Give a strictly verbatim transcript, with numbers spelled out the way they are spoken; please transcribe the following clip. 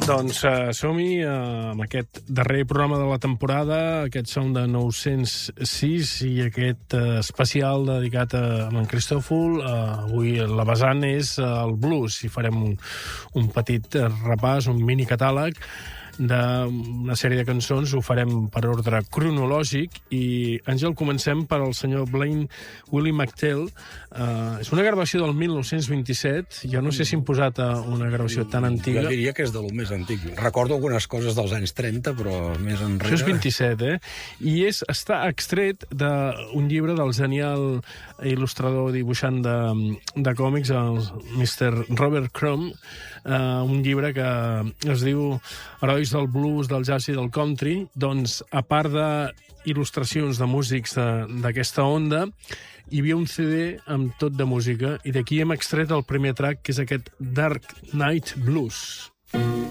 Doncs uh, som-hi uh, amb aquest darrer programa de la temporada, aquest som de nou-cents sis i aquest uh, especial dedicat a, a en Cristòfol. Uh, avui la vessant és uh, el blues i farem un, un petit repàs, un mini catàleg d'una sèrie de cançons. Ho farem per ordre cronològic i, Àngel, comencem per al senyor Blind Willie McTell. Uh, és una gravació del mil nou-cents vint-i-set. Jo no sé si hem posat una gravació tan antiga. Jo diria que és de lo més antic. Recordo algunes coses dels anys trenta, però més enrere... Això és vint-i-set, eh? I és, està extret d'un llibre del genial il·lustrador dibuixant de, de còmics, el mister Robert Crumb, uh, un llibre que es diu Herois del blues, del jazz i del country. Doncs, a part d'il·lustracions de músics d'aquesta onda, hi havia un ce de amb tot de música, i d'aquí hem extret el primer track, que és aquest Dark Night Blues.